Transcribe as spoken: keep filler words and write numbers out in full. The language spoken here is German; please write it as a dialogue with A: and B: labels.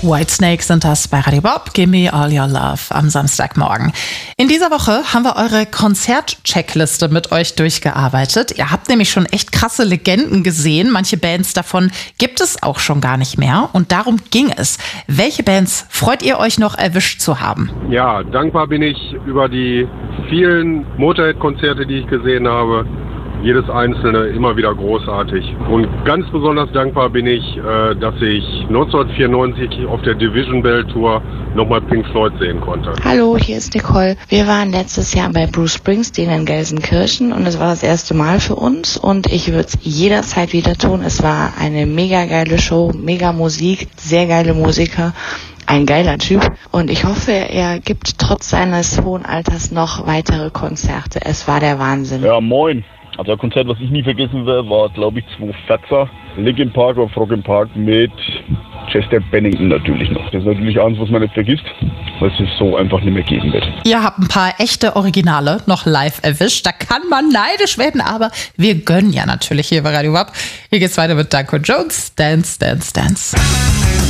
A: Whitesnake sind das bei Radio Bob. Give me all your love am Samstagmorgen. In dieser Woche haben wir eure Konzert-Checkliste mit euch durchgearbeitet. Ihr habt nämlich schon echt krasse Legenden gesehen. Manche Bands davon gibt es auch schon gar nicht mehr. Und darum ging es. Welche Bands freut ihr euch noch erwischt zu haben?
B: Ja, dankbar bin ich über die vielen Motorhead-Konzerte, die ich gesehen habe. Jedes einzelne immer wieder großartig. Und ganz besonders dankbar bin ich, äh, dass ich neunzehnhundertvierundneunzig auf der Division Bell Tour nochmal Pink Floyd sehen konnte.
C: Hallo, hier ist Nicole. Wir waren letztes Jahr bei Bruce Springsteen in Gelsenkirchen und es war das erste Mal für uns und ich würde es jederzeit wieder tun. Es war eine mega geile Show, mega Musik, sehr geile Musiker. Ein geiler Typ und ich hoffe, er gibt trotz seines hohen Alters noch weitere Konzerte. Es war der Wahnsinn.
D: Ja, moin. Also ein Konzert, was ich nie vergessen werde, war, glaube ich, zweitausendvierzehn. Linkin Park oder Frog im Park mit Chester Bennington natürlich noch. Das ist natürlich eins, was man nicht vergisst, weil es es so einfach nicht mehr geben wird.
A: Ihr habt ein paar echte Originale noch live erwischt. Da kann man neidisch werden, aber wir gönnen ja natürlich hier bei Radio Bob. Hier geht's weiter mit Danko Jones. Dance, Dance, Dance.